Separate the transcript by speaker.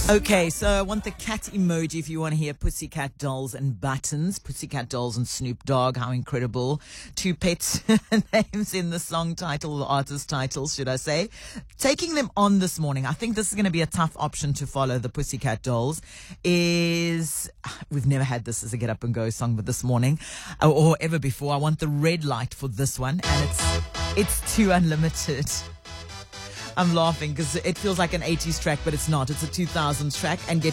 Speaker 1: Okay, so I want the cat emoji if you want to hear Pussycat Dolls and Buttons. Pussycat Dolls and Snoop Dogg, how incredible. Two pet names in the song title, artist titles, should I say. Taking them on this morning, I think this is going to be a tough option to follow, the Pussycat Dolls, we've never had this as a get up and go song, but this morning, or ever before, I want the red light for this one, and it's too unlimited. I'm laughing because it feels like an 80s track, but it's not. It's a 2000s track. And get